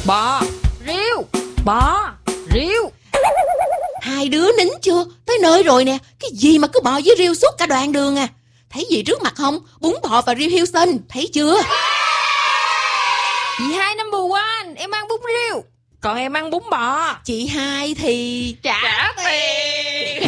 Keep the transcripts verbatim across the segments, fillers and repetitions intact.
Bò, riêu, bò, riêu. Hai đứa nín chưa? Tới nơi rồi nè. Cái gì mà cứ bò với riêu suốt cả đoạn đường à? Thấy gì trước mặt không? Bún bò và riêu Houston. Thấy chưa? Chị hai number one, em ăn bún riêu, còn em ăn bún bò. Chị hai thì trả, trả tiền.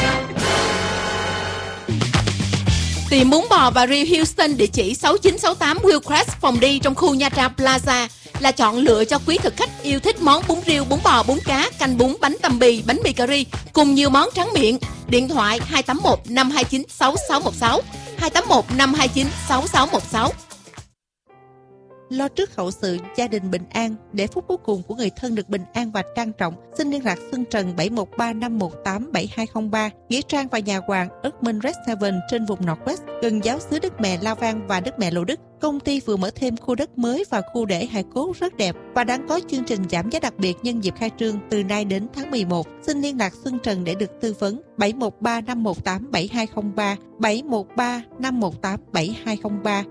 Tìm bún bò và riêu Houston địa chỉ sáu chín sáu tám Hillcrest phòng D trong khu Nha Trang Plaza là chọn lựa cho quý thực khách yêu thích món bún riêu, bún bò, bún cá, canh bún, bánh tằm bì, bánh mì cà ri cùng nhiều món tráng miệng. Điện thoại hai tám một năm hai chín sáu sáu một sáu, hai tám một năm hai chín sáu sáu một sáu. Lo trước hậu sự gia đình bình an, để phút cuối cùng của người thân được bình an và trang trọng, xin liên lạc Xuân Trần bảy một ba năm một tám bảy hai không ba, nghĩa trang và nhà hoàng Ước Minh Red Seven trên vùng Northwest, gần giáo xứ Đức Mẹ La Vang và Đức Mẹ Lộ Đức. Công ty vừa mở thêm khu đất mới và khu để hài cốt rất đẹp và đang có chương trình giảm giá đặc biệt nhân dịp khai trương từ nay đến tháng mười một. Xin liên lạc Xuân Trần để được tư vấn. bảy một ba năm một tám bảy hai không ba, bảy một ba năm một tám bảy hai không ba.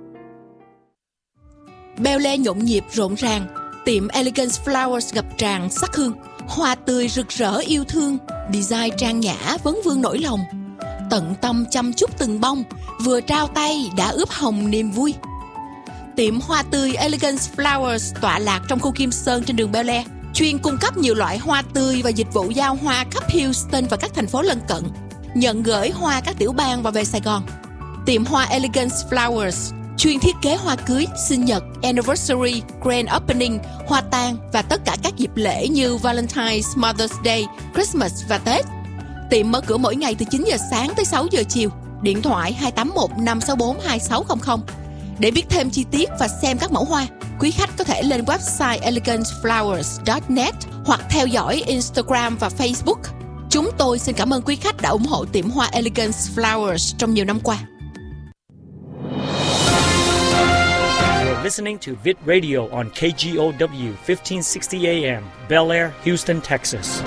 Beo le nhộn nhịp rộn ràng, tiệm Elegance Flowers ngập tràn sắc hương, hoa tươi rực rỡ yêu thương, design trang nhã vấn vương nỗi lòng, tận tâm chăm chút từng bông, vừa trao tay đã ướp hồng niềm vui. Tiệm hoa tươi Elegance Flowers tọa lạc trong khu Kim Sơn trên đường Bel Air, chuyên cung cấp nhiều loại hoa tươi và dịch vụ giao hoa khắp Houston và các thành phố lân cận, nhận gửi hoa các tiểu bang và về Sài Gòn. Tiệm hoa Elegance Flowers chuyên thiết kế hoa cưới, sinh nhật, anniversary, grand opening, hoa tang và tất cả các dịp lễ như Valentine's, Mother's Day, Christmas và Tết. Tiệm mở cửa mỗi ngày từ chín giờ sáng tới sáu giờ chiều. Điện thoại hai tám một năm sáu bốn hai sáu không không. Để biết thêm chi tiết và xem các mẫu hoa, quý khách có thể lên website elegance flowers chấm net hoặc theo dõi Instagram và Facebook. Chúng tôi xin cảm ơn quý khách đã ủng hộ tiệm hoa Elegance Flowers trong nhiều năm qua. Listening to Vit Radio on K G O W fifteen sixty A M, Bel Air, Houston, Texas.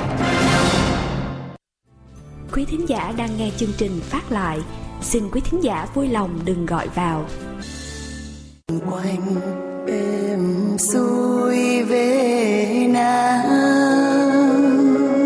Quý thính giả đang nghe chương trình phát lại, xin quý thính giả vui lòng đừng gọi vào. Quanh êm xuôi về Nam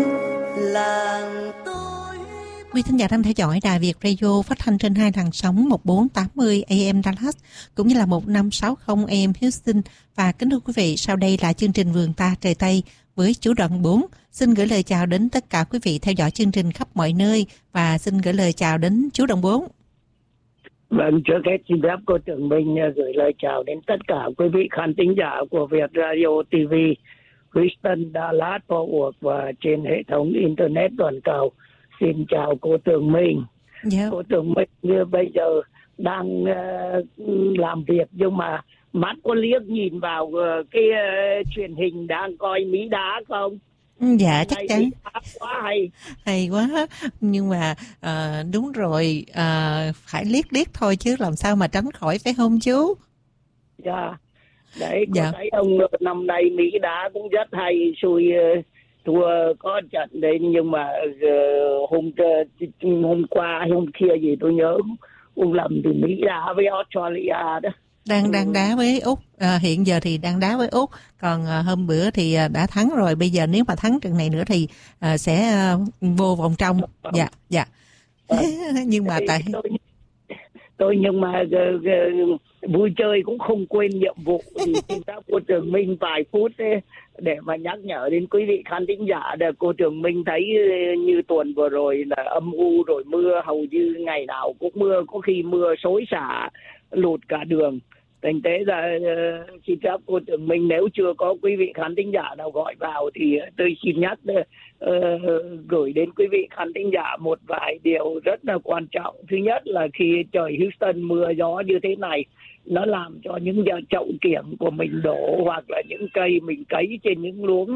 làng tôi. Quý thính giả đang theo dõi Đài Việt Radio phát thanh trên hai làn sóng một bốn tám mươi A M Dallas cũng như là một năm sáu không A M Houston. Và kính thưa quý vị, sau đây là chương trình Vườn Ta Trời Tây với chủ đoạn bốn. Xin gửi lời chào đến tất cả quý vị theo dõi chương trình khắp mọi nơi và xin gửi lời chào đến chú đoạn bốn. Vâng, trước hết xin phép cô Tưởng Minh gửi lời chào đến tất cả quý vị khán thính giả của Việt Radio ti vi Houston, Dallas, Fort Worth và trên hệ thống Internet toàn cầu. Xin chào cô Tưởng Minh. Yeah. Cô Tưởng Minh như bây giờ đang uh, làm việc nhưng mà mắt có liếc nhìn vào uh, cái uh, truyền hình đang coi Mỹ Đá không? Dạ chắc hay, chắn. Quá hay. Hay quá. Nhưng mà uh, đúng rồi, uh, phải liếc liếc thôi chứ làm sao mà tránh khỏi, phải không chú? Dạ. Đấy, có dạ. thấy ông năm nay Mỹ Đá cũng rất hay, xui uh, thua có trận đấy nhưng mà uh, hôm uh, hôm qua hôm kia gì tôi nhớ cũng lầm thì Mỹ đá với Australia đó. Đang ừ. đang đá với Úc, à, hiện giờ thì đang đá với Úc, còn à, hôm bữa thì à, đã thắng rồi, bây giờ nếu mà thắng trận này nữa thì à, sẽ à, vô vòng trong. ừ. Dạ, dạ. Ừ. Nhưng mà tại tôi, tôi nhưng mà uh, uh, vui chơi cũng không quên nhiệm vụ thì xin phép cô Trường Minh vài phút ấy, để mà nhắc nhở đến quý vị khán thính giả. Để cô Trường Minh thấy như tuần vừa rồi là âm u rồi mưa, hầu như ngày nào cũng mưa, có khi mưa xối xả lụt cả đường. Thành tế ra uh, xin phép cô Trường Minh, nếu chưa có quý vị khán thính giả nào gọi vào thì tôi xin nhắc uh, gửi đến quý vị khán thính giả một vài điều rất là quan trọng. Thứ nhất là khi trời Houston mưa gió như thế này, nó làm cho những chậu kiểng của mình đổ, hoặc là những cây mình cấy trên những luống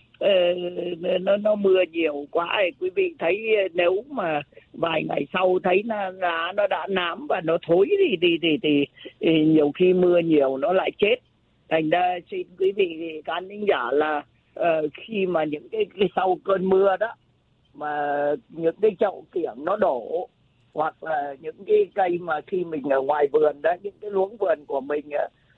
uh, nó nó mưa nhiều quá. Quý vị thấy nếu mà vài ngày sau thấy nó lá nó đã nám và nó thối thì thì, thì thì thì nhiều khi mưa nhiều nó lại chết. Thành ra xin quý vị khán thính giả là uh, khi mà những cái, cái sau cơn mưa đó mà những cái chậu kiểng nó đổ, hoặc là những cái cây mà khi mình ở ngoài vườn đó, những cái luống vườn của mình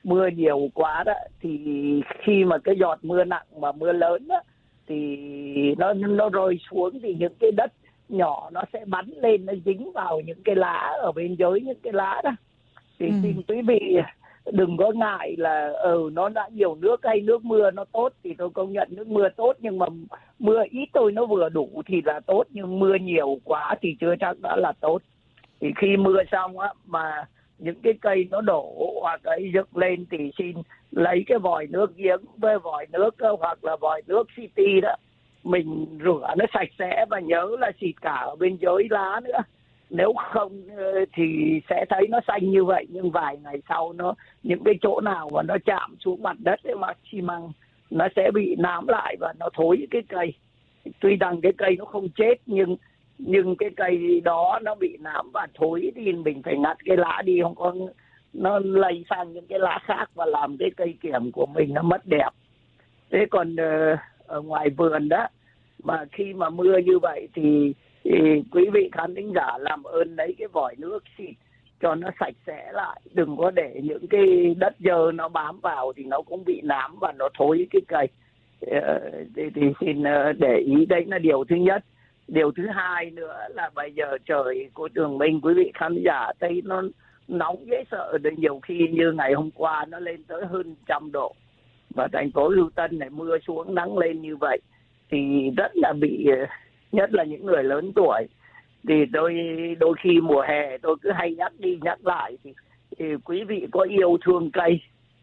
mưa nhiều quá đó thì khi mà cái giọt mưa nặng mà mưa lớn đó thì nó nó rơi xuống thì những cái đất nhỏ nó sẽ bắn lên, nó dính vào những cái lá ở bên dưới những cái lá đó. Thì ừ. xin quý vị đừng có ngại là ừ nó đã nhiều nước hay nước mưa nó tốt, thì tôi công nhận nước mưa tốt, nhưng mà mưa ít thôi nó vừa đủ thì là tốt, nhưng mưa nhiều quá thì chưa chắc đã là tốt. Thì khi mưa xong á mà những cái cây nó đổ hoặc ấy dựng lên thì xin lấy cái vòi nước giếng với vòi nước hoặc là vòi nước city đó, mình rửa nó sạch sẽ và nhớ là xịt cả ở bên dưới lá nữa. Nếu không thì sẽ thấy nó xanh như vậy, nhưng vài ngày sau nó những cái chỗ nào mà nó chạm xuống mặt đất ấy mà xi măng nó sẽ bị nám lại và nó thối cái cây. Tuy rằng cái cây nó không chết nhưng nhưng cái cây đó nó bị nám và thối thì mình phải ngắt cái lá đi, không có nó lây sang những cái lá khác và làm cái cây kiểng của mình nó mất đẹp. Thế còn uh, ở ngoài vườn đó mà khi mà mưa như vậy thì, thì quý vị khán thính giả làm ơn lấy cái vòi nước xịt cho nó sạch sẽ lại, đừng có để những cái đất dơ nó bám vào thì nó cũng bị nám và nó thối cái cây. Uh, thì, thì xin uh, để ý, đấy là điều thứ nhất. Điều thứ hai nữa là bây giờ trời của Tường Minh, quý vị khán giả thấy nó nóng dễ sợ, đến nhiều khi như ngày hôm qua nó lên tới hơn trăm độ. Và thành phố Lưu Tân này mưa xuống nắng lên như vậy thì rất là bị, nhất là những người lớn tuổi. Thì tôi đôi khi mùa hè tôi cứ hay nhắc đi nhắc lại thì, thì quý vị có yêu thương cây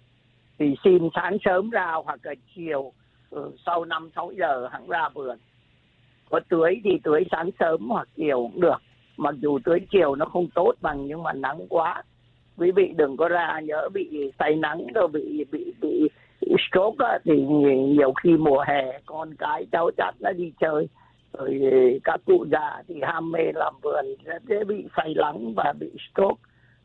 thì xin sáng sớm ra hoặc là chiều sau năm sáu giờ hẳn ra vườn. Có tưới thì tưới sáng sớm hoặc chiều cũng được. Mặc dù tưới chiều nó không tốt bằng, nhưng mà nắng quá quý vị đừng có ra, nhớ bị say nắng rồi bị bị bị stroke á, thì nhiều khi mùa hè con cái cháu chắt nó đi chơi rồi các cụ già thì ham mê làm vườn sẽ bị say nắng và bị stroke,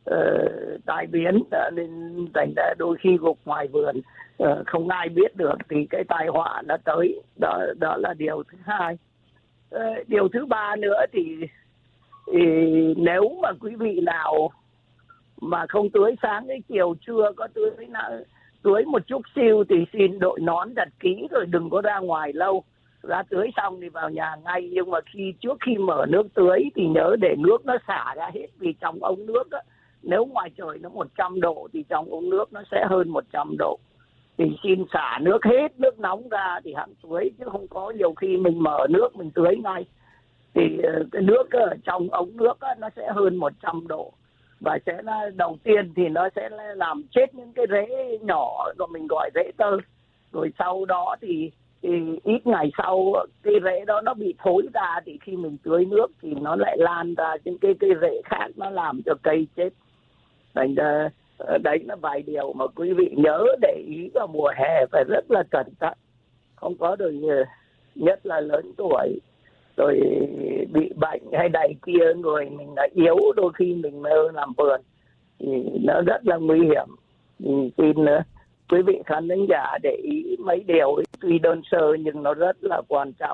uh, tai biến, nên thành ra đôi khi gục ngoài vườn uh, không ai biết được thì cái tai họa nó tới. Đó đó là điều thứ hai. Uh, điều thứ ba nữa thì, thì nếu mà quý vị nào mà không tưới sáng cái chiều trưa có tưới tưới một chút xíu thì xin đội nón thật kỹ rồi đừng có ra ngoài lâu. Ra tưới xong thì vào nhà ngay, nhưng mà khi trước khi mở nước tưới thì nhớ để nước nó xả ra hết, vì trong ống nước á, nếu ngoài trời nó một trăm độ thì trong ống nước nó sẽ hơn một trăm độ. Thì xin xả nước hết, nước nóng ra thì hẳn tưới, chứ không có nhiều khi mình mở nước mình tưới ngay thì cái nước ở trong ống nước á, nó sẽ hơn một trăm độ. Và sẽ là đầu tiên thì nó sẽ làm chết những cái rễ nhỏ rồi mình gọi rễ tơ. Rồi sau đó thì, thì ít ngày sau cái rễ đó nó bị thối ra thì khi mình tưới nước thì nó lại lan ra những cái cái rễ khác, nó làm cho cây chết. Thành ra đấy là vài điều mà quý vị nhớ để ý vào mùa hè phải rất là cẩn thận. Không có được, nhất là lớn tuổi rồi bị bệnh hay đầy kia, người mình là yếu, đôi khi mình mơ làm vườn thì nó rất là nguy hiểm. Thì xin nữa quý vị khán thính giả để ý mấy điều ấy, tuy đơn sơ nhưng nó rất là quan trọng.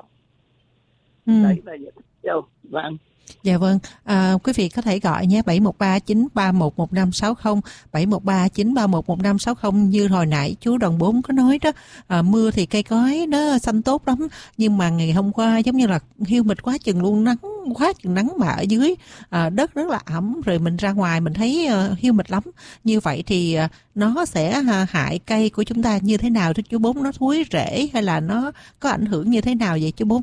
Ừ. Đấy là những điều. Vâng. Dạ vâng, à, quý vị có thể gọi nhé, bảy một ba chín ba một một năm sáu không, bảy một ba chín ba một một năm sáu không. Như hồi nãy chú Đồng Bốn có nói đó, à, mưa thì cây cối nó xanh tốt lắm, nhưng mà ngày hôm qua giống như là hiu mịt quá chừng luôn, nắng quá chừng nắng mà ở dưới à, đất rất là ẩm, rồi mình ra ngoài mình thấy uh, hiu mịt lắm. Như vậy thì uh, nó sẽ uh, hại cây của chúng ta như thế nào thưa chú Bốn? Nó thối rễ hay là nó có ảnh hưởng như thế nào vậy chú Bốn?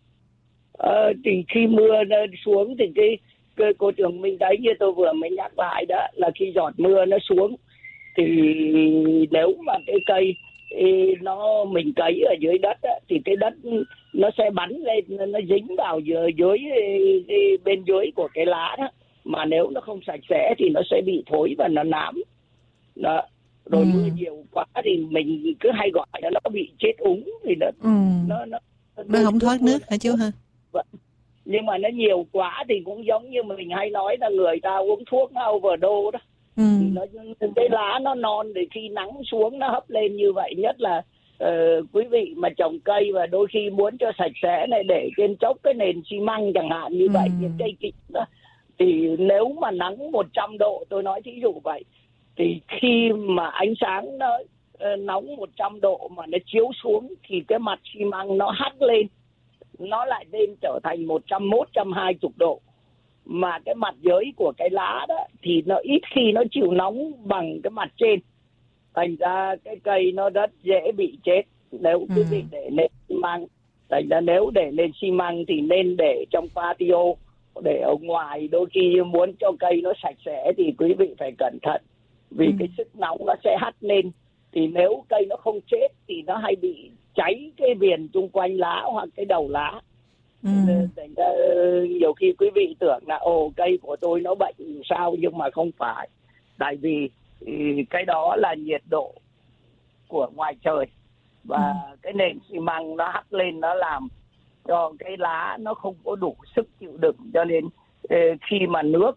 Ờ, thì khi mưa nó xuống thì cái, cái cô Tường Minh đấy, như tôi vừa mới nhắc lại đó, là khi giọt mưa nó xuống thì nếu mà cái cây nó mình cấy ở dưới đất á, thì cái đất nó sẽ bắn lên, nó dính vào dưới, dưới bên dưới của cái lá đó, mà nếu nó không sạch sẽ thì nó sẽ bị thối và nó nám đó. Rồi ừ. mưa nhiều quá thì mình cứ hay gọi là nó bị chết úng thì nó ừ. nó nó nó, nó không thoát nước hả chú ha? Nhưng mà nó nhiều quá thì cũng giống như mình hay nói là người ta uống thuốc nó overdose đó. Ừ. Thì nó, cái lá nó non thì khi nắng xuống nó hấp lên như vậy. Nhất là uh, quý vị mà trồng cây và đôi khi muốn cho sạch sẽ này, để trên chốc cái nền xi măng chẳng hạn như ừ. vậy, những cây kịch đó, thì nếu mà nắng một trăm độ, tôi nói thí dụ vậy, thì khi mà ánh sáng nó uh, nóng một trăm độ mà nó chiếu xuống thì cái mặt xi măng nó hắt lên, nó lại lên trở thành một trăm mốt, một trăm hai mươi độ. Mà cái mặt dưới của cái lá đó thì nó ít khi nó chịu nóng bằng cái mặt trên, thành ra cái cây nó rất dễ bị chết nếu quý ừ. vị để lên xi măng. Thành ra nếu để lên xi măng thì nên để trong patio, để ở ngoài. Đôi khi muốn cho cây nó sạch sẽ thì quý vị phải cẩn thận, vì ừ. cái sức nóng nó sẽ hắt lên. Thì nếu cây nó không chết thì nó hay bị cháy cái viền chung quanh lá hoặc cái đầu lá. Ừ. Thành ra nhiều khi quý vị tưởng là ồ cây của tôi nó bệnh sao, nhưng mà không phải. Tại vì cái đó là nhiệt độ của ngoài trời, và ừ. cái nền xi măng nó hắt lên, nó làm cho cái lá nó không có đủ sức chịu đựng, cho nên khi mà nước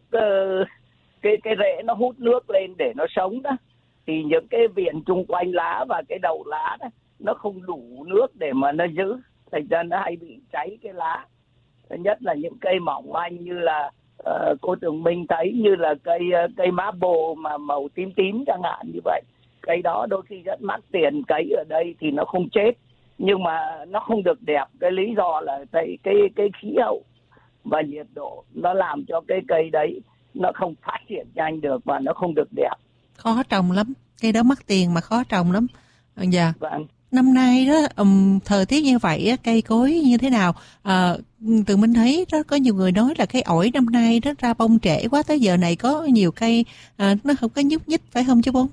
cái cái rễ nó hút nước lên để nó sống đó, thì những cái viền chung quanh lá và cái đầu lá đó nó không đủ nước để mà nó giữ, thành ra nó hay bị cháy cái lá. Thứ nhất là những cây mỏng manh như là uh, cô Tường Minh thấy như là cây uh, cây maple mà màu tím tím chẳng hạn như vậy. Cây đó đôi khi rất mắc tiền, cấy ở đây thì nó không chết, nhưng mà nó không được đẹp. Cái lý do là cái cái cái khí hậu và nhiệt độ nó làm cho cái cây đấy nó không phát triển nhanh được và nó không được đẹp. Khó trồng lắm, cây đó mắc tiền mà khó trồng lắm. Dạ. Vâng. Năm nay đó um, thời tiết như vậy cây cối như thế nào? À, Tường Minh thấy đó, có nhiều người nói là cây ổi năm nay nó ra bông trễ quá, tới giờ này có nhiều cây à, nó không có nhúc nhích, phải không chú Bốn?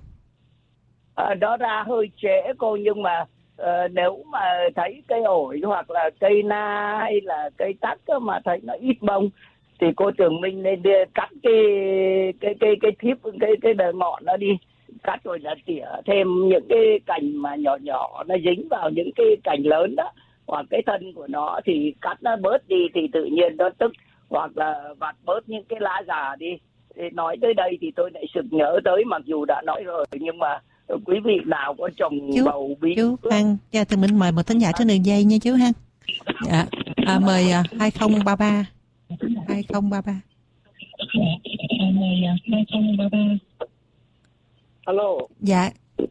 À, đó ra hơi trễ cô, nhưng mà uh, nếu mà thấy cây ổi hoặc là cây na hay là cây tắc mà thấy nó ít bông thì cô Tường Minh nên đi cắt cái cái cái cái thiếp cái cái đời ngọn nó đi, cắt rồi là tỉa thêm những cái cành mà nhỏ nhỏ nó dính vào những cái cành lớn đó, hoặc cái thân của nó thì cắt nó bớt đi thì tự nhiên nó tức, hoặc là vặt bớt những cái lá già đi. Thì nói tới đây thì tôi lại sực nhớ tới, mặc dù đã nói rồi nhưng mà quý vị nào có trồng chú, bầu bí chú Hằng, dạ thì mình mời một thính giả trên đường dây nha chú Hằng. Dạ, à, mời uh, hai không ba ba hai không ba ba. Mời uh, hai không ba ba. Alo. Dạ.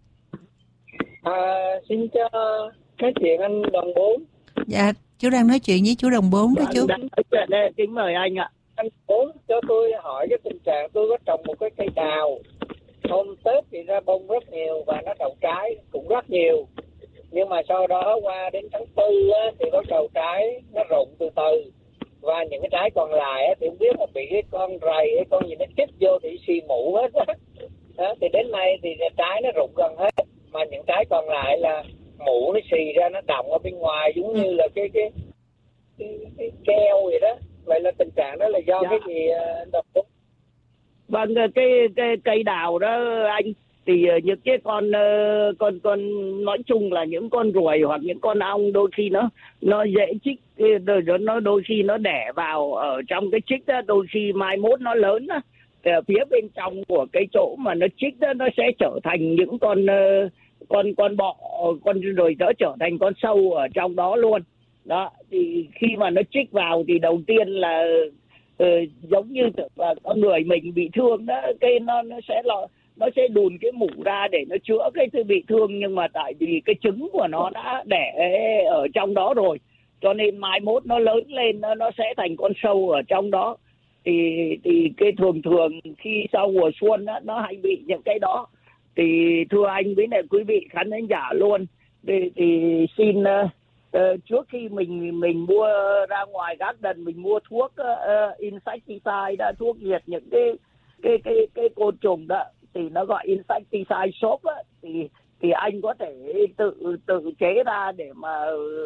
À, xin cho nói chuyện anh Đồng Bốn. Dạ, chú đang nói chuyện với chú Đồng Bốn đó chú. Đang nói chuyện đây, kính mời anh ạ. Anh Bốn cho tôi hỏi cái tình trạng tôi có trồng một cái cây đào. Hôm Tết thì ra bông rất nhiều và nó trầu trái cũng rất nhiều. Nhưng mà sau đó qua đến tháng tư á, thì nó trầu trái nó rụng từ từ. Và những cái trái còn lại á, thì không biết là bị cái con rầy hay con gì nó chích vô thì xì mủ hết á. Đó, thì đến nay thì trái nó rụng gần hết, mà những trái còn lại là mủ nó xì ra, nó đọng ở bên ngoài giống như là cái cái cái, cái keo vậy đó. Vậy là tình trạng đó là do dạ. cái gì độc? Vâng, cái cái cây đào đó anh, thì những cái con con con nói chung là những con ruồi hoặc những con ong đôi khi nó nó dễ chích, nó đôi khi nó đẻ vào ở trong cái chích đó, đôi khi mai mốt nó lớn đó, phía bên trong của cái chỗ mà nó chích đó, nó sẽ trở thành những con con con bọ, con rồi nó trở thành con sâu ở trong đó luôn đó. Thì khi mà nó chích vào thì đầu tiên là uh, giống như là con người mình bị thương đó, cái nó nó sẽ là nó sẽ đùn cái mủ ra để nó chữa cái thứ bị thương, nhưng mà tại vì cái trứng của nó đã đẻ ở trong đó rồi, cho nên mai mốt nó lớn lên nó, nó sẽ thành con sâu ở trong đó. Thì thì cái thường thường khi sau mùa xuân đó, nó hay bị những cái đó. Thì thưa anh với lại quý vị khán giả luôn, thì, thì xin uh, uh, trước khi mình mình mua ra ngoài garden mình mua thuốc uh, insecticide đó, thuốc diệt những cái cái cái cái côn trùng đó, thì nó gọi insecticide shop á, thì thì anh có thể tự tự chế ra để mà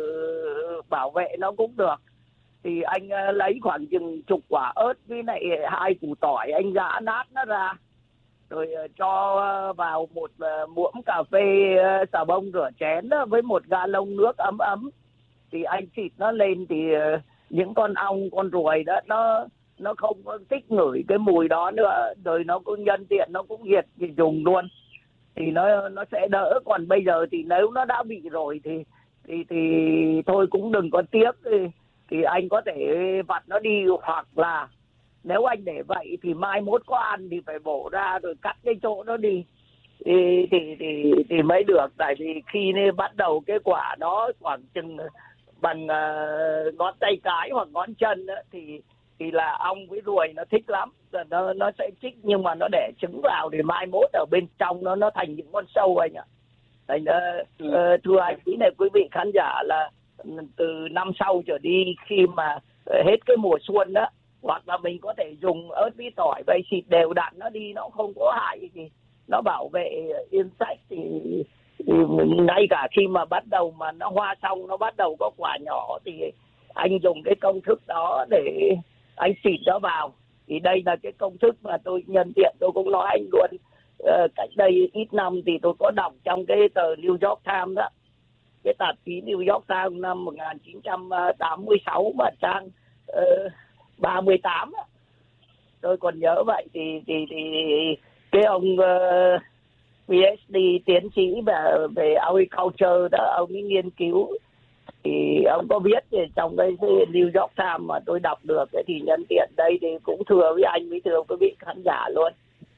uh, bảo vệ nó cũng được. Thì anh uh, lấy khoảng chừng chục quả ớt với lại hai củ tỏi, anh giã nát nó ra, rồi uh, cho uh, vào một uh, muỗng cà phê uh, xà bông rửa chén đó, với một ga lông nước ấm ấm. Thì anh xịt nó lên thì uh, những con ong, con ruồi đó nó nó không có thích ngửi cái mùi đó nữa, rồi nó cũng nhân tiện nó cũng diệt thì dùng luôn, thì nó nó sẽ đỡ. Còn bây giờ thì nếu nó đã bị rồi thì thì thì thôi cũng đừng có tiếc, thì, thì anh có thể vặt nó đi, hoặc là nếu anh để vậy thì mai mốt có ăn thì phải bổ ra rồi cắt cái chỗ đó đi thì thì thì, thì mới được. Tại vì khi nên bắt đầu cái quả nó khoảng chừng bằng uh, ngón tay cái hoặc ngón chân đó, thì thì là ong với ruồi nó thích lắm, nó nó sẽ chích, nhưng mà nó để trứng vào thì mai mốt ở bên trong nó nó thành những con sâu anh ạ. Thành uh, uh, thưa anh ý này quý vị khán giả là từ năm sau trở đi khi mà uh, hết cái mùa xuân đó, hoặc là mình có thể dùng ớt với tỏi vậy xịt đều đặn nó đi, nó không có hại gì, nó bảo vệ insect. Thì, thì ngay cả khi mà bắt đầu mà nó hoa xong, nó bắt đầu có quả nhỏ thì anh dùng cái công thức đó để anh xịt nó vào. Thì đây là cái công thức mà tôi nhân tiện tôi cũng nói anh luôn. Uh, cách đây ít năm thì tôi có đọc trong cái tờ New York Times đó, cái tạp chí New York Times năm một nghìn chín trăm tám mươi sáu mà trang uh, ba mươi tám đó. Tôi còn nhớ vậy thì thì thì cái ông uh, PhD tiến sĩ về về agriculture đó, ông ấy nghiên cứu thì ông có viết thì trong cái New York Times mà tôi đọc được thì nhân tiện đây thì cũng thưa với anh, với thưa quý vị khán giả luôn.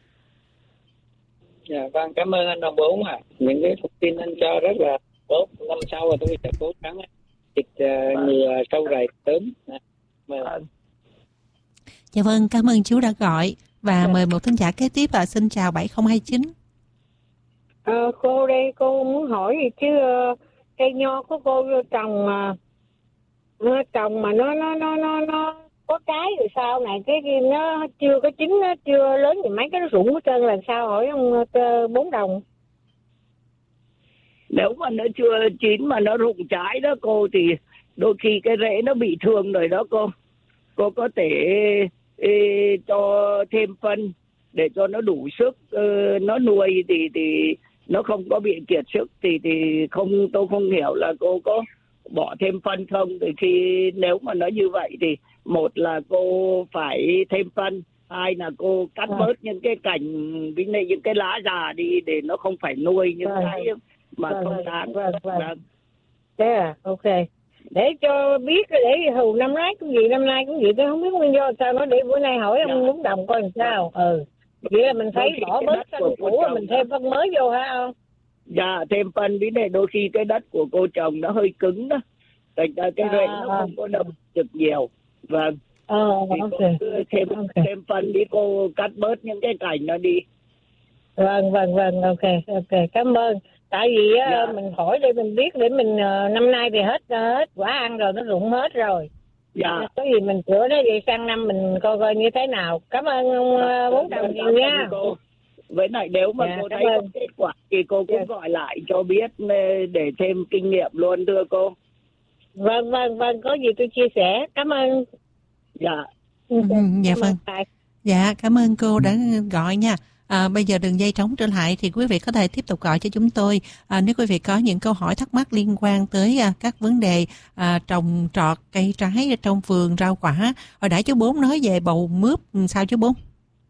Dạ, vâng, cảm ơn anh Đồng Bốn ạ. À. Những cái thông tin anh cho rất là tốt. Năm sau rồi tôi sẽ cố gắng thịt uh, ngừa sâu rầy sớm. Vâng. Dạ vâng, cảm ơn chú đã gọi. Và dạ. Mời một thính giả kế tiếp là xin chào bảy không hai chín. À, cô đây, cô muốn hỏi gì chứ uh, cây nho của cô trồng uh, nó trồng mà nó nó nó nó nó có trái rồi sao này, cái nó chưa có chín, nó chưa lớn thì mấy cái nó rụng hết trơn, làm sao hỏi ông uh, Bốn Đồng? Nếu mà nó chưa chín mà nó rụng trái đó cô, thì đôi khi cái rễ nó bị thương rồi đó cô. Cô có thể ê, cho thêm phân để cho nó đủ sức uh, nó nuôi thì thì nó không có bị kiệt sức. Thì thì không, tôi không hiểu là cô có bỏ thêm phân không. Thì khi nếu mà nó như vậy thì một là cô phải thêm phân, hai là cô cắt à. bớt những cái cành với những cái lá già đi để nó không phải nuôi những à. cái mà à. không đáng. Vâng, vâng. Vâng. Thế à, ok. Để cho biết, để hù năm nay cũng gì, năm nay cũng gì, tôi không biết nguyên do sao nó, để bữa nay hỏi ông Bốn Đồng coi làm sao. Ừ. Vậy là mình thấy bỏ bớt phân cũ rồi mình thêm phân mới vô hả không? Dạ, thêm phân với này đôi khi cái đất của cô trồng nó hơi cứng đó, thành ra cái rễ à, nó à. không có đâm được nhiều. Vâng. Ờ, thì ok. Cô thêm, okay. thêm phân đi, cô cắt bớt những cái cành nó đi. Vâng, vâng, vâng, ok, ok, cảm ơn. Tại vì dạ. uh, mình hỏi để mình biết, để mình uh, năm nay thì hết uh, hết quả ăn rồi, nó rụng hết rồi. Dạ. Có gì mình sửa nó vậy, sang năm mình coi coi như thế nào. Cảm ơn ông uh, Bốn Đồng nhiều nha. Cô. Với lại nếu mà dạ, cô thấy ơn. có kết quả thì cô cũng dạ. gọi lại cho biết để thêm kinh nghiệm luôn, thưa cô. Vâng, vâng, vâng, có gì tôi chia sẻ. Cảm ơn. Dạ. Ừ, dạ vâng. Dạ, cảm ơn cô đã gọi nha. À, bây giờ đường dây trống trở lại thì quý vị có thể tiếp tục gọi cho chúng tôi à, nếu quý vị có những câu hỏi thắc mắc liên quan tới à, các vấn đề à, trồng trọt cây trái trong vườn rau quả. Hồi nãy chú Bốn nói về bầu mướp, sao chú Bốn?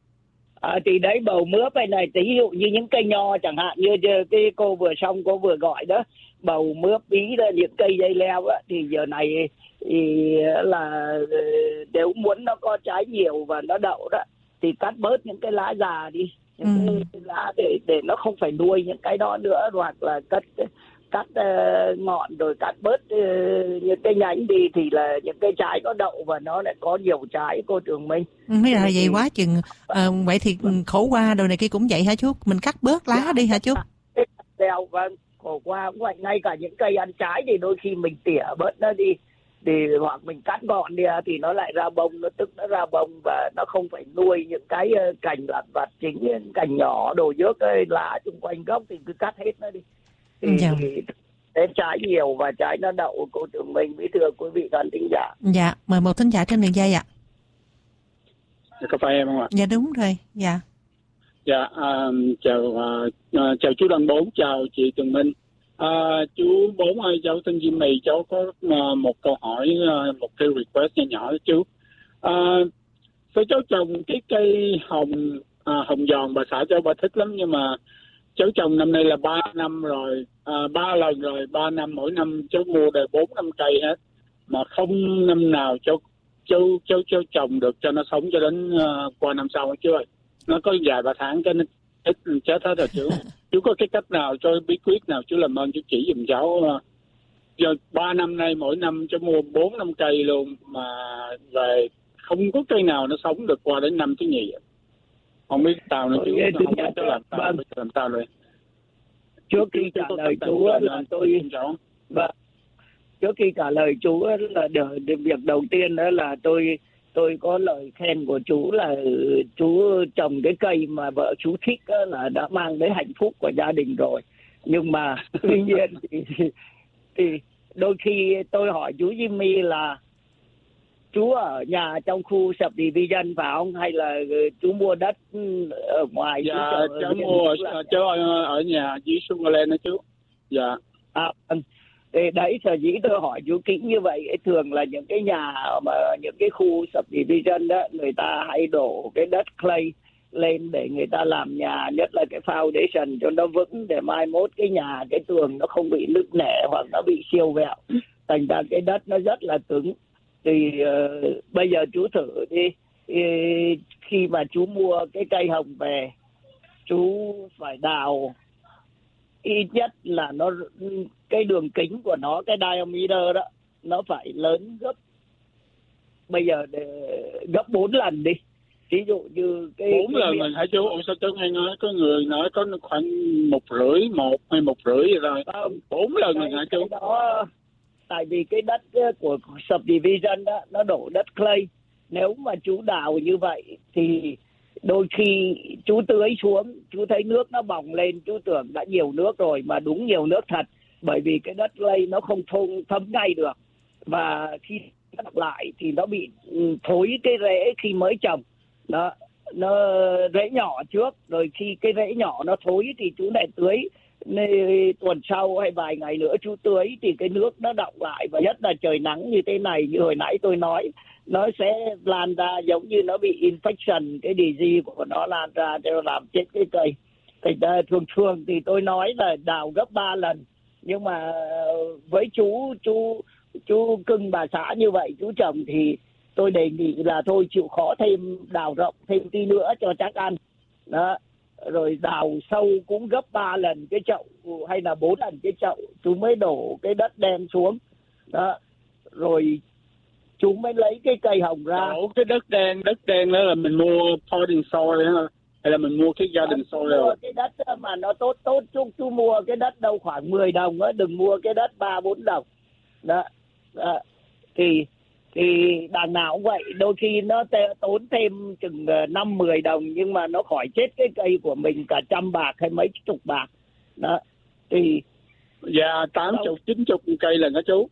À, thì đấy, bầu mướp này này, ví dụ như những cây nho chẳng hạn, như cái cô vừa xong cô vừa gọi đó, bầu mướp, bí là những cây dây leo á, thì giờ này thì là nếu muốn nó có trái nhiều và nó đậu đó thì cắt bớt những cái lá già đi, những ừ. cái lá để để nó không phải nuôi những cái đó nữa, hoặc là cắt cắt uh, ngọn rồi cắt bớt uh, những cái nhánh đi thì là những cái trái có đậu và nó lại có nhiều trái, cô Trường Minh. Mới là vậy quá chừng. À, vậy thì khổ qua đồ này kia cũng vậy hả chú? Mình cắt bớt lá dạ, đi hả chú? Đeo, vâng, khổ qua cũng vậy. Ngay cả những cây ăn trái thì đôi khi mình tỉa bớt nó đi, thì hoặc mình cắt gọn đi thì nó lại ra bông, nó tức nó ra bông và nó không phải nuôi những cái cành lặt vặt chính, cành nhỏ đồ dước lá xung quanh gốc thì cứ cắt hết nó đi. Thì, dạ. thì đến trái nhiều và trái nó đậu, cô Trường Minh với thưa quý vị khán thính giả. Dạ, mời một thính giả trên đường dây ạ. Có phải em không ạ? Dạ đúng rồi, dạ. Dạ, uh, chào uh, uh, chào chú Đăng Bốn, chào chị Trường Minh. À, chú Bốn ơi, cháu tên Jimmy, cháu có uh, một câu hỏi, uh, một cái request nhỏ nhỏ đó chú. Uh, sao cháu trồng cái cây hồng uh, hồng giòn, bà xã cháu bà thích lắm, nhưng mà cháu trồng năm nay là ba năm rồi, uh, ba lần rồi, ba năm mỗi năm cháu mua đời bốn năm cây hết, mà không năm nào cháu chú chú chú trồng được cho nó sống cho đến uh, qua năm sau chú ơi. Nó có vài ba tháng cái nó chết chết hết rồi chú. Chú có cái cách nào cho bí quyết nào chú làm ơn chú chỉ giùm cháu. Uh, giờ ba năm nay mỗi năm cháu mua bốn năm cây luôn mà về không có cây nào nó sống được qua đến năm thứ nhì. Không biết tao nữa chú, không biết cháu làm tao, vâng. làm tao rồi. Trước khi trả lời chú là tôi vâng. Trước khi trả lời chú là việc đầu tiên đó là tôi tôi có lời khen của chú là chú trồng cái cây mà vợ chú thích là đã mang đến hạnh phúc của gia đình rồi. Nhưng mà tuy nhiên thì, thì đôi khi tôi hỏi chú Jimmy là chú ở nhà trong khu subdivision phải không, hay là chú mua đất ở ngoài? Dạ cháu mua ở, cháu ở, ở nhà dưới Sugarland đó chú. Dạ. À, thì đấy sở dĩ tôi hỏi chú kỹ như vậy. Thường là những cái nhà mà những cái khu subdivision đó người ta hay đổ cái đất clay lên để người ta làm nhà, nhất là cái foundation cho nó vững, để mai mốt cái nhà cái tường nó không bị nứt nẻ hoặc nó bị siêu vẹo. Thành ra cái đất nó rất là cứng. Thì uh, bây giờ chú thử đi, uh, khi mà chú mua cái cây hồng về, chú phải đào ít nhất là nó cái đường kính của nó, cái diameter đó nó phải lớn gấp bây giờ để, gấp bốn lần đi. Ví dụ như cái bốn lần mình hả chú? Ủa sao chú hay nói có người nói có khoảng một rưỡi một hay một rưỡi rồi bốn lần mình hả chú? Đó, tại vì cái đất của subdivision đó nó đổ đất clay. Nếu mà chú đào như vậy thì đôi khi chú tưới xuống, chú thấy nước nó bỏng lên, chú tưởng đã nhiều nước rồi, mà đúng nhiều nước thật. Bởi vì cái đất clay nó không thôn thấm ngay được, và khi đọc lại thì nó bị thối cái rễ khi mới trồng. Nó, nó rễ nhỏ trước, rồi khi cái rễ nhỏ nó thối thì chú lại tưới. Nên tuần sau hay vài ngày nữa chú tưới thì cái nước nó đọng lại, và nhất là trời nắng như thế này, như hồi nãy tôi nói, nó sẽ lan ra giống như nó bị infection, cái disease của nó lan ra cho làm chết cái cây. Thì thường thường thì tôi nói là đào gấp ba lần, nhưng mà với chú chú chú cưng bà xã như vậy, chú chồng thì tôi đề nghị là thôi chịu khó thêm, đào rộng thêm tí nữa cho chắc ăn đó. Rồi đào sâu cũng gấp ba lần cái chậu hay là bốn lần cái chậu, chú mới đổ cái đất đen xuống đó. Rồi chú mới lấy cái cây hồng ra. Đổ cái đất đen, đất đen đó là mình mua potting soil hay là mình mua cái garden soil? Mua cái đất mà nó tốt tốt chú, chú mua cái đất đâu khoảng mười đồng á, đừng mua cái đất ba bốn đồng đó. đó. Thì thì đằng nào cũng vậy, đôi khi nó tốn thêm chừng năm mười đồng, nhưng mà nó khỏi chết cái cây của mình cả trăm bạc hay mấy chục bạc đó. Thì dạ tám chục chín chục cây là đó chú.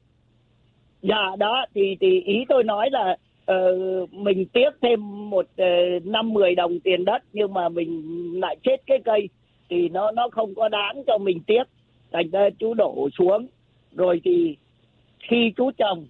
Dạ đó, thì thì ý tôi nói là uh, mình tiếc thêm một uh, năm mười đồng tiền đất, nhưng mà mình lại chết cái cây thì nó nó không có đáng cho mình tiếc. Thành ra chú đổ xuống, rồi thì khi chú trồng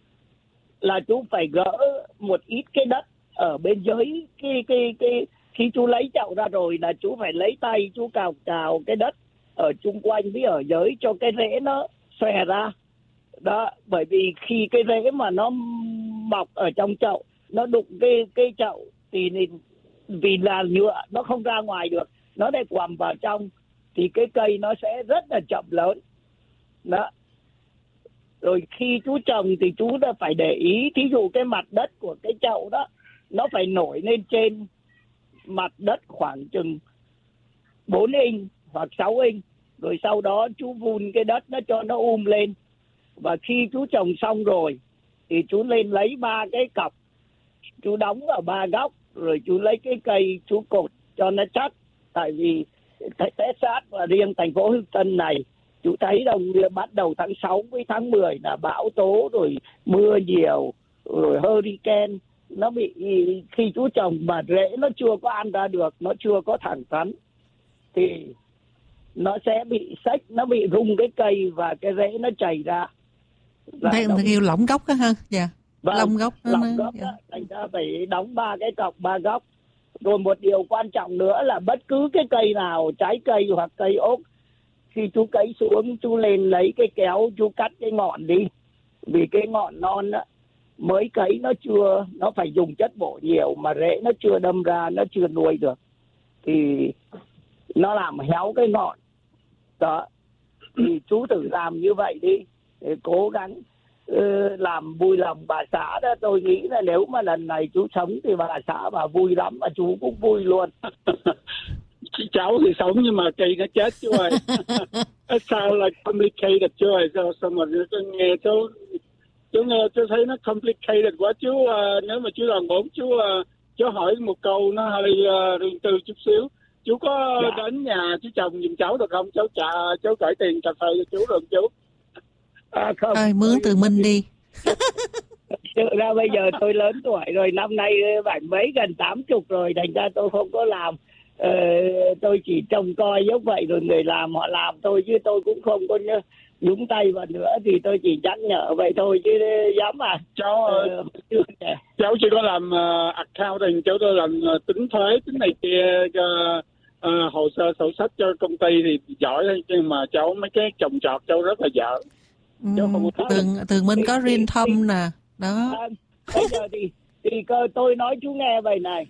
là chú phải gỡ một ít cái đất ở bên dưới cái cái cái khi chú lấy chậu ra rồi là chú phải lấy tay chú cào cào cái đất ở chung quanh với ở dưới cho cái rễ nó xòe ra đó. Bởi vì khi cái rễ mà nó mọc ở trong chậu, nó đụng cái cái chậu thì vì là nhựa nó không ra ngoài được, nó lại quằm vào trong thì cái cây nó sẽ rất là chậm lớn đó. Rồi khi chú trồng thì chú đã phải để ý, thí dụ cái mặt đất của cái chậu đó nó phải nổi lên trên mặt đất khoảng chừng bốn inch hoặc sáu inch. Rồi sau đó chú vun cái đất nó cho nó um lên. Và khi chú trồng xong rồi thì chú lên lấy ba cái cọc, chú đóng ở ba góc, rồi chú lấy cái cây chú cột cho nó chắc. Tại vì Texas và riêng thành phố Houston này, chú thấy đâu bắt đầu tháng sáu với tháng mười là bão tố, rồi mưa nhiều, rồi hurricane. Nó bị, khi chú trồng mà rễ nó chưa có ăn ra được, nó chưa có thẳng thắn thì nó sẽ bị xếch, nó bị rung cái cây và cái rễ nó chảy ra. Đây là kêu lỏng gốc đó ha. Dạ. Vâng, lỏng gốc. Lỏng gốc dạ. đó, thành ra phải đóng ba cái cọc ba góc. Rồi một điều quan trọng nữa là bất cứ cái cây nào, trái cây hoặc cây ốc, khi chú cấy xuống, chú lên lấy cái kéo, chú cắt cái ngọn đi. Vì cái ngọn non đó, mới cấy nó chưa, nó phải dùng chất bổ nhiều mà rễ nó chưa đâm ra, nó chưa nuôi được thì nó làm héo cái ngọn đó. Thì chú thử làm như vậy đi, để cố gắng uh, làm vui lòng bà xã đó. Tôi nghĩ là nếu mà lần này chú sống thì bà xã bà vui lắm, mà chú cũng vui luôn. Cháu thì sống nhưng mà cây nó chết chú ơi. It sounds like complicated chú ơi. Sao, sao mà nghe chú chú nghe chú thấy nó complicated quá chú. Uh, nếu mà chú làm bốn chú uh, chú hỏi một câu nó hơi uh, riêng tư chút xíu. Chú có dạ. đến nhà chú chồng giùm cháu được không? Cháu trả cháu gửi tiền cà phê cho chú được chú. À, không. Thôi mướn từ Minh đi. Thực ra bây giờ tôi lớn tuổi rồi, năm nay bảy mấy gần tám chục rồi, thành ra tôi không có làm. Ờ, tôi chỉ trông coi giống vậy rồi người làm họ làm thôi, chứ tôi cũng không có nhúng tay vào nữa, thì tôi chỉ nhắc nhở vậy thôi chứ dám à. Cháu ờ, cháu chỉ có làm uh, accounting, cháu tôi làm uh, tính thuế tính này kia, uh, uh, hồ sơ sổ sách cho công ty thì giỏi thôi, nhưng mà cháu mấy cái trồng trọt cháu rất là dở. Ừ, Tường Tường Minh có riêng thâm nè đó. À, bây giờ thì thì tôi nói chú nghe vậy này,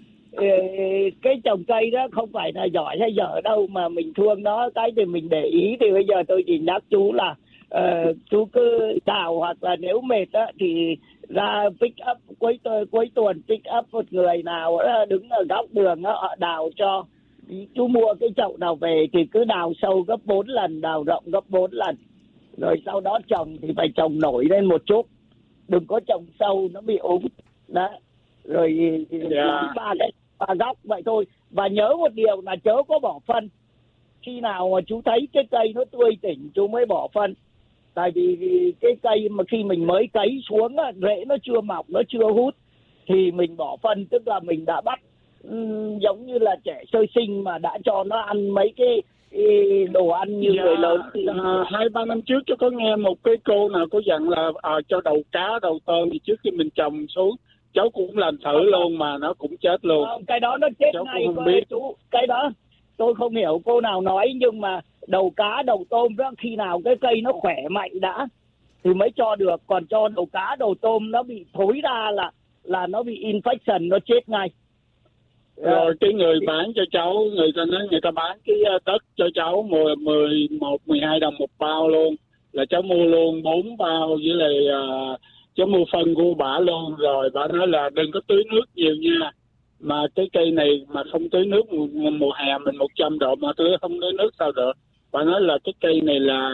cái trồng cây đó không phải là giỏi hay dở đâu, mà mình thương nó cái thì mình để ý. Thì bây giờ tôi chỉ nhắc chú là uh, chú cứ đào, hoặc là nếu mệt á thì ra pick up cuối cuối tuần pick up một người nào đó, đứng ở góc đường đó, họ đào cho. Chú mua cái chậu nào về thì cứ đào sâu gấp bốn lần, đào rộng gấp bốn lần, rồi sau đó trồng thì phải trồng nổi lên một chút, đừng có trồng sâu nó bị úng đó. Rồi yeah. ba cái ba góc vậy thôi. Và nhớ một điều là chớ có bỏ phân. Khi nào mà chú thấy cái cây nó tươi tỉnh chú mới bỏ phân. Tại vì cái cây mà khi mình mới cấy xuống á, rễ nó chưa mọc, nó chưa hút, thì mình bỏ phân tức là mình đã bắt um, giống như là trẻ sơ sinh mà đã cho nó ăn mấy cái đồ ăn như yeah. người lớn. À, hai ba năm trước chú có nghe một cái cô nào có dặn là à, cho đầu cá đầu tôm thì trước khi mình trồng xuống, cháu cũng làm thử luôn mà nó cũng chết luôn. À, cái đó nó chết cháu ngay không biết. Chú cái đó tôi không hiểu cô nào nói, nhưng mà đầu cá đầu tôm đó khi nào cái cây nó khỏe mạnh đã thì mới cho được, còn cho đầu cá đầu tôm nó bị thối ra là là nó bị infection, nó chết ngay. Rồi cái người bán cho cháu, người ta nói người ta bán cái đất cho cháu mười mười một mười hai đồng một bao luôn, là cháu mua luôn bốn bao với lại uh, cháu mua phân của bả luôn. Rồi bả nói là đừng có tưới nước nhiều nha, mà cái cây này mà không tưới nước mùa, mùa hè mình một trăm độ mà tưới không tưới nước sao được. Bả nói là cái cây này là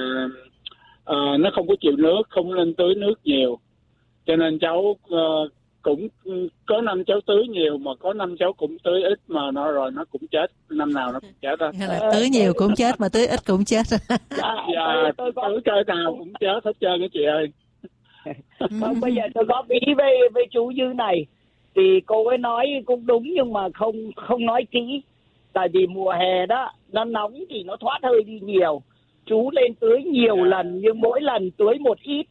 uh, nó không có chịu nước, không nên tưới nước nhiều, cho nên cháu uh, cũng có năm cháu tưới nhiều, mà có năm cháu cũng tưới ít mà nó rồi nó cũng chết, năm nào nó cũng chết đó. Là tưới nhiều cũng chết mà tưới ít cũng chết. Dạ, dạ tưới cây nào cũng chết hết trơn cái chị ơi. Không, bây giờ tôi góp ý với với chú như này, thì cô ấy nói cũng đúng nhưng mà không không nói kỹ. Tại vì mùa hè đó nó nóng thì nó thoát hơi đi nhiều, chú lên tưới nhiều yeah. lần, nhưng mỗi lần tưới một ít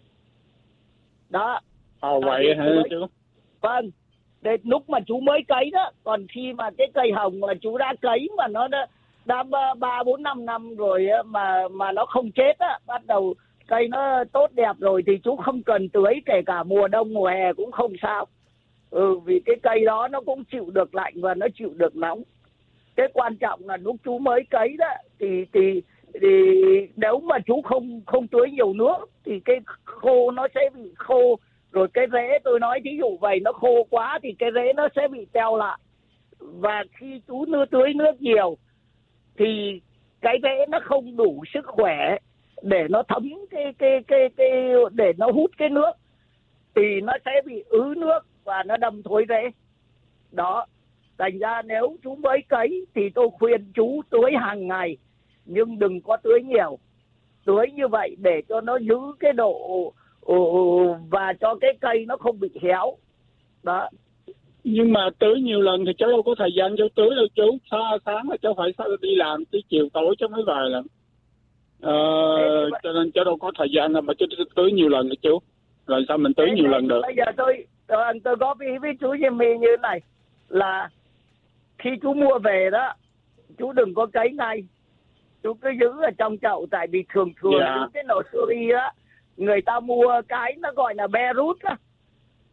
đó. Ồ vậy hả chú? Vâng, để lúc mà chú mới cấy đó, còn khi mà cái cây hồng mà chú đã cấy mà nó đã đã ba bốn năm năm rồi mà mà nó không chết á, bắt đầu cây nó tốt đẹp rồi thì chú không cần tưới, kể cả mùa đông mùa hè cũng không sao. Ừ, vì cái cây đó nó cũng chịu được lạnh và nó chịu được nóng. Cái quan trọng là lúc chú mới cấy đó thì thì thì nếu mà chú không không tưới nhiều nước thì cái khô nó sẽ bị khô. Rồi cái rễ tôi nói thí dụ vậy nó khô quá thì cái rễ nó sẽ bị teo lại. Và khi chú đưa tưới nước nhiều thì cái rễ nó không đủ sức khỏe để nó thấm cái cái cái cái để nó hút cái nước, thì nó sẽ bị ứ nước và nó đâm thối rễ. Đó. Thành ra nếu chú mới cấy thì tôi khuyên chú tưới hàng ngày, nhưng đừng có tưới nhiều. Tưới như vậy để cho nó giữ cái độ và cho cái cây nó không bị héo. Đó. Nhưng mà tưới nhiều lần thì cháu đâu có thời gian cháu tưới đâu chú. Sáng, sáng là cháu phải đi làm, tới chiều tối cháu mới về làm. Ờ, cho nên cháu đâu có thời gian nào mà cháu tưới nhiều lần được chú. Rồi sao mình tưới nhiều lần được? Bây giờ tôi tôi, tôi góp ý với chú Jimmy như thế này, là khi chú mua về đó, chú đừng có cấy ngay, chú cứ giữ ở trong chậu. Tại vì thường thường yeah. cái nursery đó người ta mua cái nó gọi là bare root đó,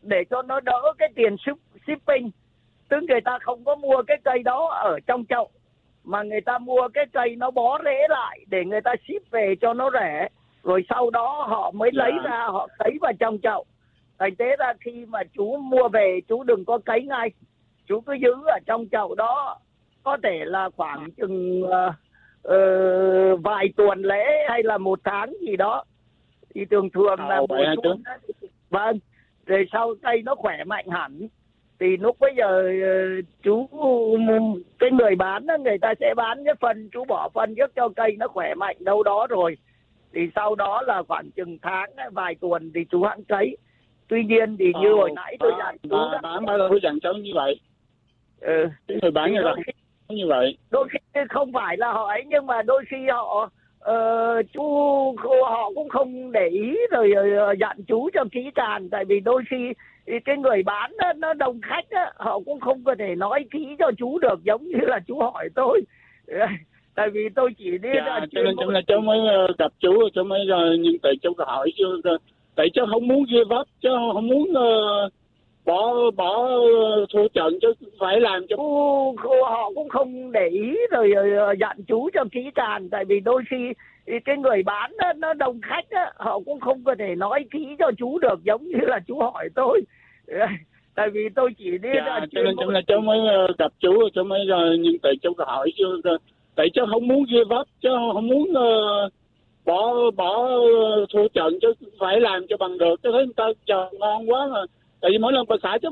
để cho nó đỡ cái tiền ship, shipping. Tức người ta không có mua cái cây đó ở trong chậu, mà người ta mua cái cây nó bó rễ lại để người ta ship về cho nó rẻ. Rồi sau đó họ mới lấy Dạ. ra, họ cấy vào trong chậu. Thành thế ra khi mà chú mua về, chú đừng có cấy ngay. Chú cứ giữ ở trong chậu đó, có thể là khoảng chừng uh, uh, vài tuần lễ hay là một tháng gì đó. Thì thường thường là Ồ, vậy hả mùa chú? xuân. Vâng, rồi sau cây nó khỏe mạnh hẳn. Thì lúc bây giờ uh, chú, cái người bán đó, người ta sẽ bán cái phân, chú bỏ phân trước cho cây nó khỏe mạnh đâu đó rồi. Thì sau đó là khoảng chừng tháng, vài tuần thì chú hãng cấy. Tuy nhiên thì như Ồ, hồi nãy tôi bà- dặn chú bà- đó. Bán bao lâu dặn cháu như vậy? Ừ. Cái người bán Thì người ta đôi không khi, nói như vậy. đôi khi không phải là họ ấy, nhưng mà đôi khi họ ờ, chú họ cũng không để ý rồi ờ, dặn chú cho kỹ càng. Tại vì đôi khi cái người bán đó, nó đông khách đó, họ cũng không có thể nói kỹ cho chú được giống như là chú hỏi tôi. Tại vì tôi chỉ đi Dạ, ra cho nên, cho nên cháu mới ờ, gặp chú, cháu mới uh, nhưng tại cháu hỏi chứ, uh, tại cháu không muốn give up, cháu không muốn uh, bỏ bỏ uh, thua trận, chứ phải làm cho Chú, họ cũng không để ý rồi ờ, dặn chú cho kỹ càng. Tại vì đôi khi cái người bán đó, nó đông khách đó, họ cũng không có thể nói kỹ cho chú được giống như là chú hỏi tôi. Tại vì tôi chỉ đi dạ, ra cho nên, cho nên cháu mới uh, gặp chú, cháu mới uh, nhưng tại cháu hỏi chứ, uh, tại cháu không muốn give up, cháu không muốn uh, bỏ bỏ uh, thua trận, chứ phải làm cho bằng được. Cháu thấy người ta chờ ngon quá mà, tại vì mỗi lần bà xã cháu